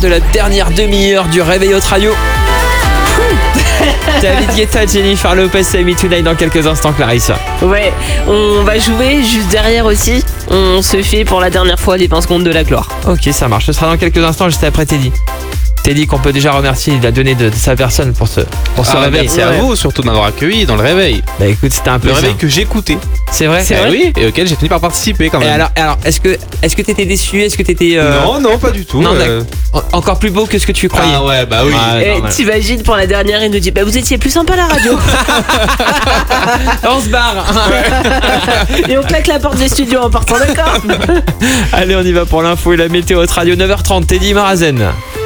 De la dernière demi-heure du Réveil Hot Radio. David Guetta, Jennifer Lopez, Say Me Tonight dans quelques instants, Clarisse. Ouais, on va jouer juste derrière aussi. On se fait pour la dernière fois les 20 secondes de la gloire. Ok, ça marche. Ce sera dans quelques instants, juste après Teddy. Teddy qu'on peut déjà remercier, il a donné de sa personne pour ce réveil. Merci à vous surtout de m'avoir accueilli dans le réveil. Bah écoute, c'était un peu Le réveil que j'écoutais. C'est vrai. Oui, et auquel j'ai fini par participer quand même. Et alors, est-ce que t'étais déçu? Est-ce que t'étais Non, pas du tout. Non, encore plus beau que ce que tu croyais. Ah ouais, bah oui. Et t'imagines pour la dernière, il nous dit vous étiez plus sympa à la radio. On se barre. Et on claque la porte des studios en partant, d'accord? Allez, on y va pour l'info et la météo Hot Radio 9h30. Teddy Marazen.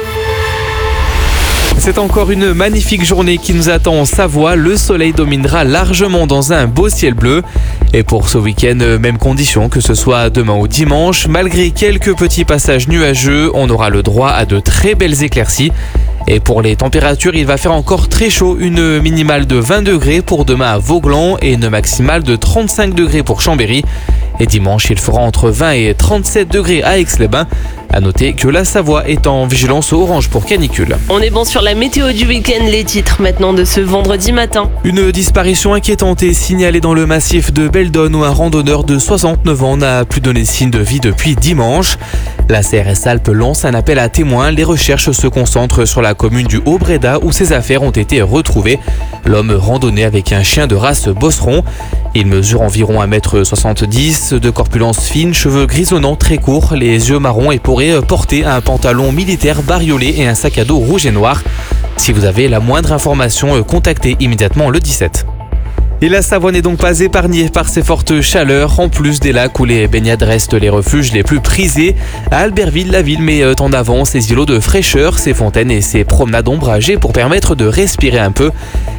C'est encore une magnifique journée qui nous attend en Savoie. Le soleil dominera largement dans un beau ciel bleu. Et pour ce week-end, même condition que ce soit demain ou dimanche. Malgré quelques petits passages nuageux, on aura le droit à de très belles éclaircies. Et pour les températures, il va faire encore très chaud. Une minimale de 20 degrés pour demain à Vauglan et une maximale de 35 degrés pour Chambéry. Et dimanche, il fera entre 20 et 37 degrés à Aix-les-Bains. A noter que la Savoie est en vigilance orange pour canicule. On est bon sur la météo du week-end, les titres maintenant de ce vendredi matin. Une disparition inquiétante est signalée dans le massif de Beldon où un randonneur de 69 ans n'a plus donné signe de vie depuis dimanche. La CRS Alpes lance un appel à témoins. Les recherches se concentrent sur la commune du Haut-Bréda où ses affaires ont été retrouvées. L'homme randonnait avec un chien de race bosseron. Il mesure environ 1m70, de corpulence fine, cheveux grisonnants très courts, les yeux marrons et pourrait porter un pantalon militaire bariolé et un sac à dos rouge et noir. Si vous avez la moindre information, contactez immédiatement le 17. Et la Savoie n'est donc pas épargnée par ces fortes chaleurs. En plus des lacs où les baignades restent les refuges les plus prisés, à Albertville, la ville met en avant ses îlots de fraîcheur, ses fontaines et ses promenades ombragées pour permettre de respirer un peu.